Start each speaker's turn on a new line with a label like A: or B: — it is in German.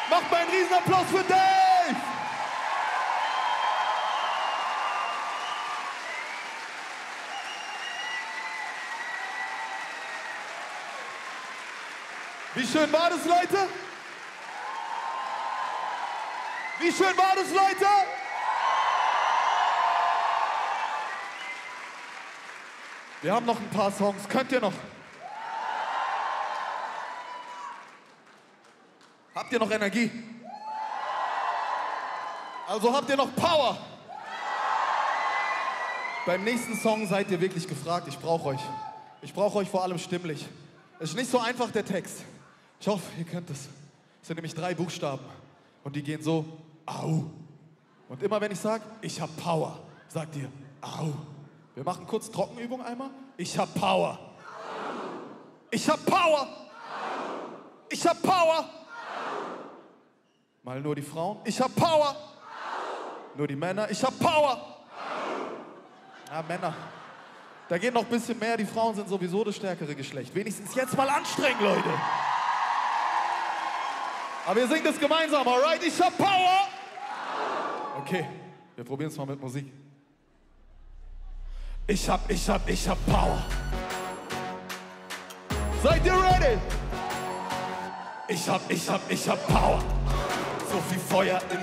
A: Macht mal einen Riesenapplaus für Dave! Wie schön war das, Leute? Wie schön war das, Leute? Wir haben noch ein paar Songs. Könnt ihr noch? Habt ihr noch Energie? Also habt ihr noch Power? Beim nächsten Song seid ihr wirklich gefragt. Ich brauche euch. Ich brauche euch vor allem stimmlich. Es ist nicht so einfach, der Text. Ich hoffe, ihr könnt es. Es sind nämlich 3 Buchstaben. Und die gehen so, au. Und immer wenn ich sage, ich hab Power, sagt ihr, au. Wir machen kurz Trockenübung einmal. Ich hab Power. Ich hab Power. Ich hab Power. Mal nur die Frauen. Ich hab Power. Nur die Männer. Ich hab Power. Ja, Männer. Da geht noch ein bisschen mehr. Die Frauen sind sowieso das stärkere Geschlecht. Wenigstens jetzt mal anstrengen, Leute. Aber ihr singt es gemeinsam, alright? Ich hab Power. Okay, wir probieren es mal mit Musik. Ich hab Power. Seid ihr ready? Ich hab Power. So viel Feuer in